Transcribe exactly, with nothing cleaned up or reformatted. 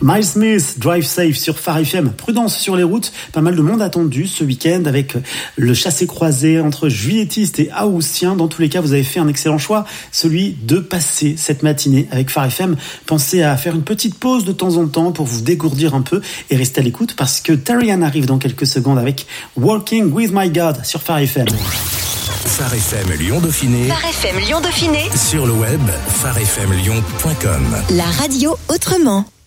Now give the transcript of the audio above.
Miles Smith, Drive Safe sur Phare F M. Prudence sur les routes. Pas mal de monde attendu ce week-end avec le chassé-croisé entre juilletistes et haussiens. Dans tous les cas, vous avez fait un excellent choix, celui de passer cette matinée avec Phare F M. Pensez à faire une petite pause de temps en temps pour vous dégourdir un peu et rester à l'écoute parce que Tarian arrive dans quelques secondes avec Walking with My God sur Phare F M. Phare F M Lyon Dauphiné. Phare F M Lyon Dauphiné. Sur le web, phare f m lyon point com. La radio autrement.